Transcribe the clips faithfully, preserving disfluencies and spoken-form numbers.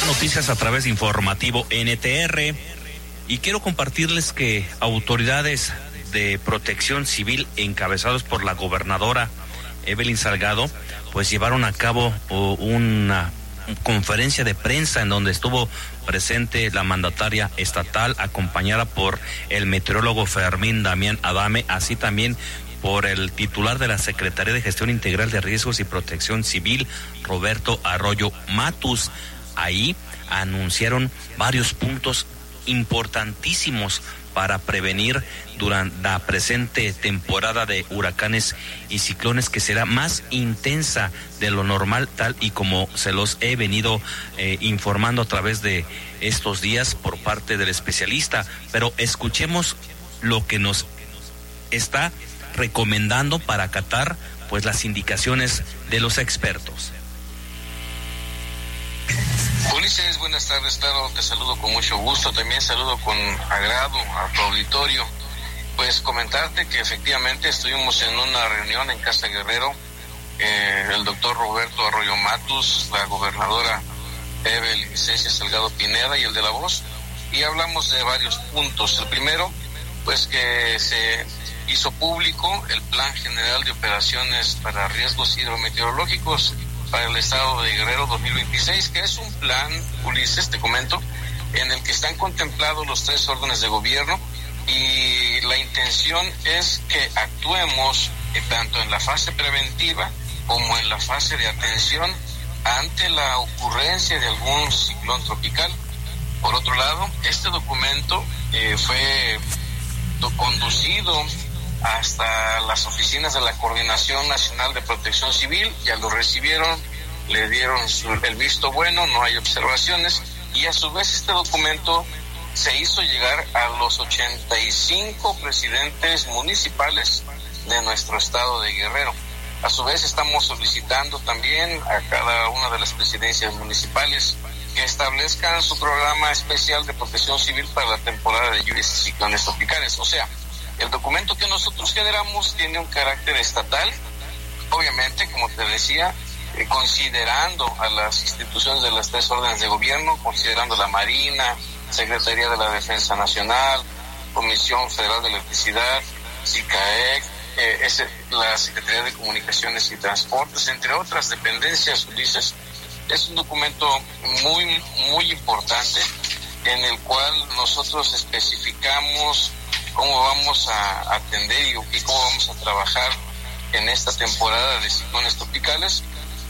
Noticias a través de Informativo N T R y quiero compartirles que autoridades de protección civil encabezados por la gobernadora Evelyn Salgado pues llevaron a cabo una conferencia de prensa en donde estuvo presente la mandataria estatal acompañada por el meteorólogo Fermín Damián Adame, así también por el titular de la Secretaría de Gestión Integral de Riesgos y Protección Civil, Roberto Arroyo Matus. Ahí anunciaron varios puntos importantísimos para prevenir durante la presente temporada de huracanes y ciclones, que será más intensa de lo normal, tal y como se los he venido eh, informando a través de estos días por parte del especialista. Pero escuchemos lo que nos está recomendando para acatar pues las indicaciones de los expertos. Ulises, buenas tardes, claro, te saludo con mucho gusto, también saludo con agrado a tu auditorio. Pues comentarte que efectivamente estuvimos en una reunión en Casa Guerrero, eh, el doctor Roberto Arroyo Matus, la gobernadora Evelyn Salgado Pineda y el de La Voz, y hablamos de varios puntos. El primero, pues que se hizo público el Plan General de Operaciones para Riesgos Hidrometeorológicos para el estado de Guerrero dos mil veintiséis, que es un plan, Ulises, te comento, en el que están contemplados los tres órdenes de gobierno, y la intención es que actuemos eh, tanto en la fase preventiva como en la fase de atención ante la ocurrencia de algún ciclón tropical. Por otro lado, este documento eh, fue do- conducido hasta las oficinas de la Coordinación Nacional de Protección Civil, ya lo recibieron, le dieron su, el visto bueno, no hay observaciones, y a su vez este documento se hizo llegar a los ochenta y cinco presidentes municipales de nuestro estado de Guerrero. A su vez estamos solicitando también a cada una de las presidencias municipales que establezcan su programa especial de protección civil para la temporada de lluvias y ciclones tropicales. O sea, el documento que nosotros generamos tiene un carácter estatal, obviamente, como te decía, eh, considerando a las instituciones de las tres órdenes de gobierno, considerando la Marina, Secretaría de la Defensa Nacional, Comisión Federal de Electricidad, SICAEC, eh, es la Secretaría de Comunicaciones y Transportes, entre otras dependencias, Ulises. Es un documento muy, muy importante en el cual nosotros especificamos cómo vamos a atender y, y cómo vamos a trabajar en esta temporada de ciclones tropicales,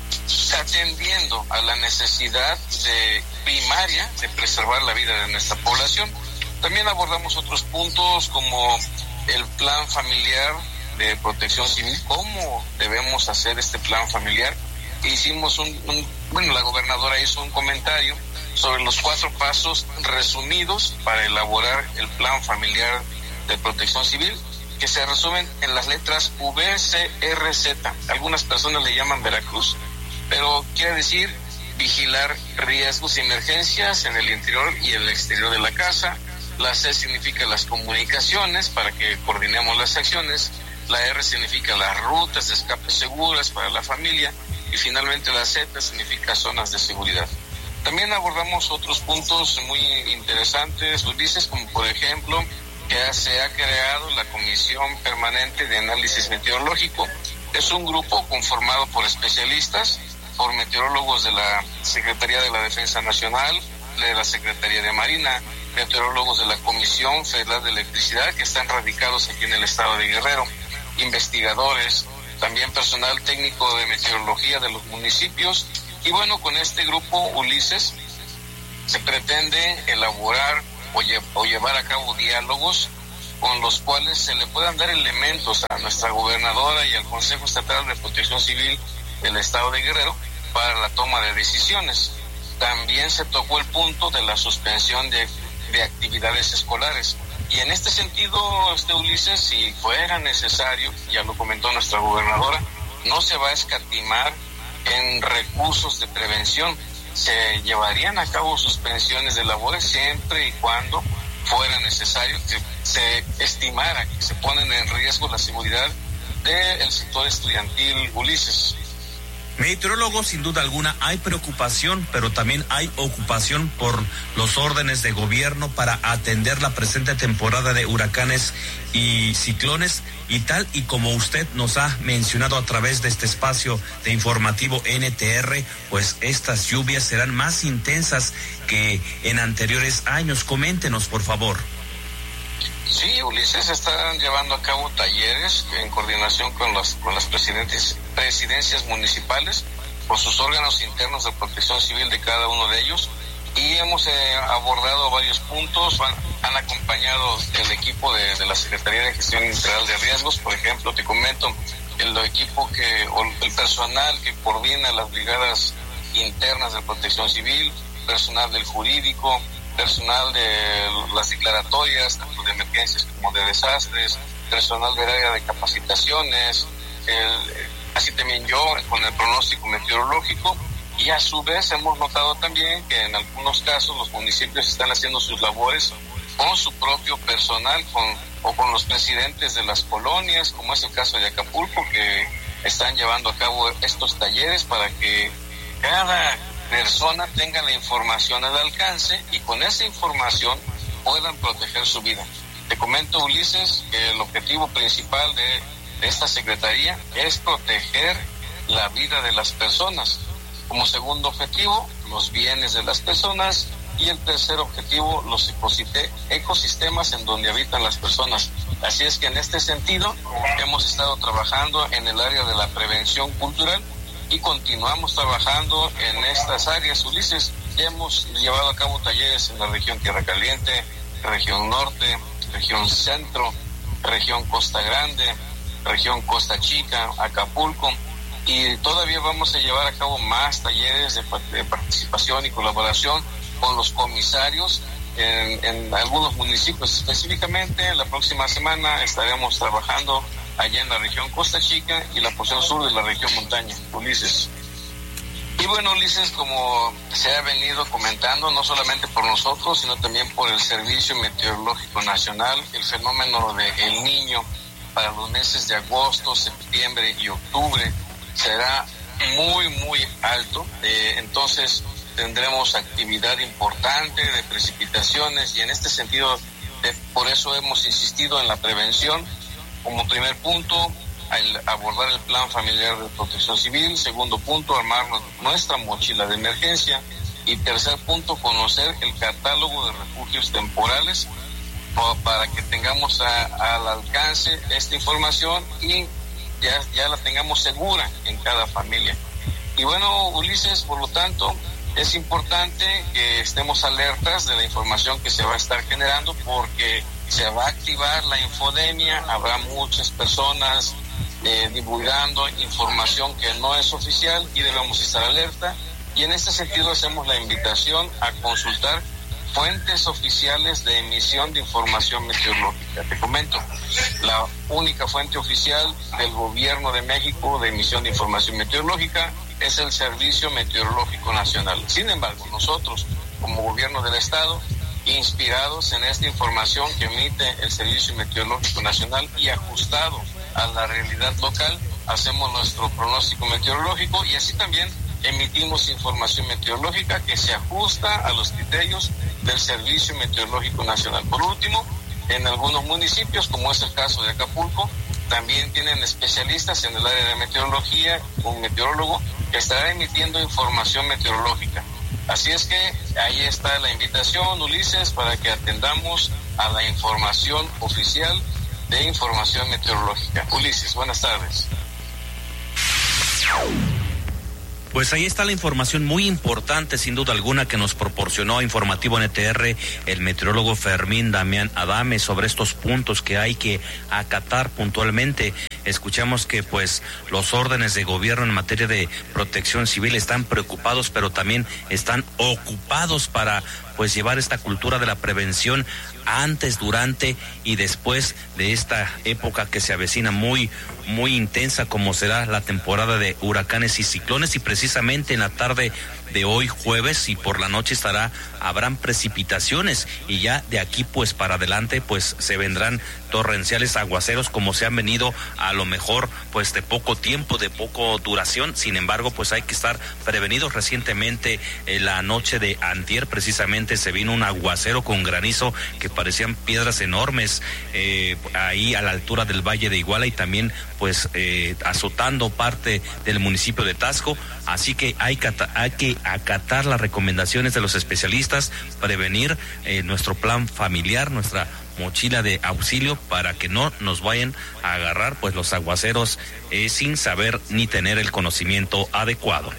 atendiendo a la necesidad de primaria de preservar la vida de nuestra población. También abordamos otros puntos como el plan familiar de protección civil, cómo debemos hacer este plan familiar. Hicimos un, un bueno, la gobernadora hizo un comentario sobre los cuatro pasos resumidos para elaborar el plan familiar de protección civil, que se resumen en las letras V C R Z. Algunas personas le llaman Veracruz, pero quiere decir vigilar riesgos y emergencias en el interior y el exterior de la casa. La C significa las comunicaciones para que coordinemos las acciones. La R significa las rutas de escape seguras para la familia. Y finalmente la Z significa zonas de seguridad. También abordamos otros puntos muy interesantes, Ulises, como por ejemplo que se ha creado la Comisión Permanente de Análisis Meteorológico. Es un grupo conformado por especialistas, por meteorólogos de la Secretaría de la Defensa Nacional, de la Secretaría de Marina, meteorólogos de la Comisión Federal de Electricidad, que están radicados aquí en el estado de Guerrero, investigadores, también personal técnico de meteorología de los municipios. Y bueno, con este grupo, Ulises, se pretende elaborar o, lle- o llevar a cabo diálogos con los cuales se le puedan dar elementos a nuestra gobernadora y al Consejo Estatal de Protección Civil del estado de Guerrero para la toma de decisiones. También se tocó el punto de la suspensión de, de actividades escolares. Y en este sentido, este Ulises, si fuera necesario, ya lo comentó nuestra gobernadora, no se va a escatimar en recursos de prevención. Se llevarían a cabo suspensiones de labores siempre y cuando fuera necesario, que se estimara que se ponen en riesgo la seguridad del sector estudiantil, Ulises. Meteorólogos, sin duda alguna, hay preocupación, pero también hay ocupación por los órdenes de gobierno para atender la presente temporada de huracanes y ciclones, y tal y como usted nos ha mencionado a través de este espacio de informativo N T R, pues estas lluvias serán más intensas que en anteriores años. Coméntenos, por favor. Sí, Ulises, están llevando a cabo talleres en coordinación con las con las presidentes, presidencias municipales, con sus órganos internos de protección civil de cada uno de ellos, y hemos eh, abordado varios puntos. Van, han acompañado el equipo de, de la Secretaría de Gestión Integral de Riesgos. Por ejemplo, te comento, el equipo que, o el personal que coordina las brigadas internas de protección civil, personal del jurídico, personal de las declaratorias, tanto de emergencias como de desastres, personal del área de capacitaciones, el, así también yo con el pronóstico meteorológico, y a su vez hemos notado también que en algunos casos los municipios están haciendo sus labores con su propio personal, con o con los presidentes de las colonias, como es el caso de Acapulco, que están llevando a cabo estos talleres para que cada persona tenga la información al alcance y con esa información puedan proteger su vida. Te comento, Ulises, que el objetivo principal de, de esta secretaría es proteger la vida de las personas. Como segundo objetivo, los bienes de las personas, y el tercer objetivo, los ecosistemas en donde habitan las personas. Así es que en este sentido hemos estado trabajando en el área de la prevención cultural y continuamos trabajando en estas áreas, Ulises. Ya hemos llevado a cabo talleres en la región Tierra Caliente, región Norte, región Centro, región Costa Grande, región Costa Chica, Acapulco, y todavía vamos a llevar a cabo más talleres de, de participación y colaboración con los comisarios en, en algunos municipios. Específicamente, la próxima semana estaremos trabajando allá en la región Costa Chica y la porción sur de la región Montaña, Ulises. Y bueno, Ulises, como se ha venido comentando, no solamente por nosotros, sino también por el Servicio Meteorológico Nacional, el fenómeno de El Niño para los meses de agosto, septiembre y octubre será muy, muy alto. Eh, entonces tendremos actividad importante de precipitaciones, y en este sentido, eh, por eso hemos insistido en la prevención. Como primer punto, al abordar el plan familiar de protección civil. Segundo punto, armar nuestra mochila de emergencia. Y tercer punto, conocer el catálogo de refugios temporales para que tengamos a, al alcance esta información y ya, ya la tengamos segura en cada familia. Y bueno, Ulises, por lo tanto, es importante que estemos alertas de la información que se va a estar generando, porque se va a activar la infodemia, habrá muchas personas eh, divulgando información que no es oficial y debemos estar alerta. Y en este sentido hacemos la invitación a consultar fuentes oficiales de emisión de información meteorológica. Te comento, la única fuente oficial del Gobierno de México de emisión de información meteorológica es el Servicio Meteorológico Nacional. Sin embargo, nosotros, como Gobierno del Estado, inspirados en esta información que emite el Servicio Meteorológico Nacional y ajustado a la realidad local, hacemos nuestro pronóstico meteorológico y así también emitimos información meteorológica que se ajusta a los criterios del Servicio Meteorológico Nacional. Por último, en algunos municipios, como es el caso de Acapulco, también tienen especialistas en el área de meteorología, un meteorólogo que estará emitiendo información meteorológica. Así es que ahí está la invitación, Ulises, para que atendamos a la información oficial de información meteorológica. Ulises, buenas tardes. Pues ahí está la información muy importante, sin duda alguna, que nos proporcionó Informativo N T R el meteorólogo Fermín Damián Adame sobre estos puntos que hay que acatar puntualmente. Escuchamos que pues los órdenes de gobierno en materia de protección civil están preocupados, pero también están ocupados para pues llevar esta cultura de la prevención antes, durante y después de esta época que se avecina muy, muy intensa como será la temporada de huracanes y ciclones, y precisamente en la tarde de hoy jueves y por la noche estará habrán precipitaciones, y ya de aquí pues para adelante pues se vendrán torrenciales aguaceros como se han venido a lo mejor pues de poco tiempo, de poco duración. Sin embargo, pues hay que estar prevenidos. Recientemente en la noche de antier precisamente se vino un aguacero con granizo que parecían piedras enormes eh, ahí a la altura del Valle de Iguala, y también pues eh, azotando parte del municipio de Taxco. Así que hay que, hay que acatar las recomendaciones de los especialistas, prevenir eh, nuestro plan familiar, nuestra mochila de auxilio, para que no nos vayan a agarrar pues los aguaceros eh, sin saber ni tener el conocimiento adecuado.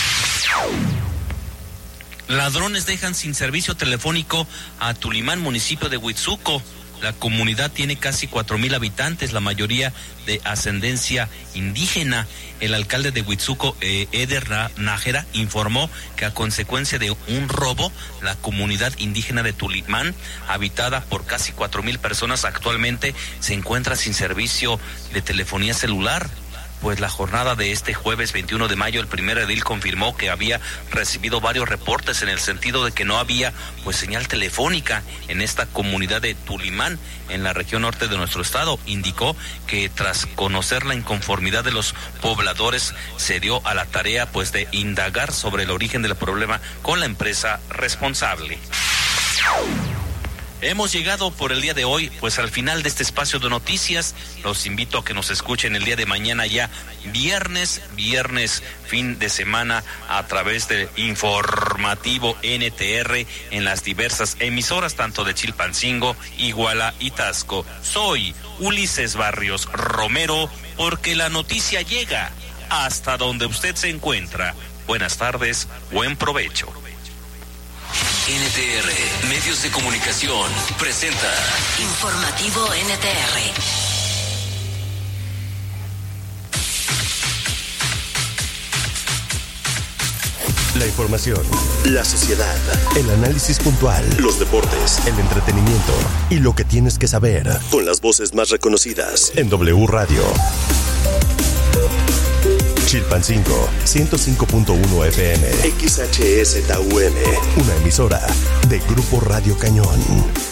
Ladrones dejan sin servicio telefónico a Tulimán, municipio de Huitzuco. La comunidad tiene casi cuatro mil habitantes, la mayoría de ascendencia indígena. El alcalde de Huitzuco, eh, Eder Nájera, informó que a consecuencia de un robo, la comunidad indígena de Tulimán, habitada por casi cuatro mil personas, actualmente se encuentra sin servicio de telefonía celular. Pues la jornada de este jueves veintiuno de mayo, el primer edil confirmó que había recibido varios reportes en el sentido de que no había pues señal telefónica en esta comunidad de Tulimán, en la región norte de nuestro estado. Indicó que tras conocer la inconformidad de los pobladores, se dio a la tarea pues de indagar sobre el origen del problema con la empresa responsable. Hemos llegado por el día de hoy pues al final de este espacio de noticias. Los invito a que nos escuchen el día de mañana, ya viernes, viernes fin de semana, a través del informativo N T R en las diversas emisoras tanto de Chilpancingo, Iguala y Taxco. Soy Ulises Barrios Romero, porque la noticia llega hasta donde usted se encuentra. Buenas tardes, buen provecho. N T R, Medios de Comunicación, presenta Informativo N T R. La información, la sociedad, el análisis puntual, los deportes, el entretenimiento y lo que tienes que saber, con las voces más reconocidas en W Radio. Chilpancingo, ciento cinco punto uno F M, X H S T U M, una emisora de Grupo Radio Cañón.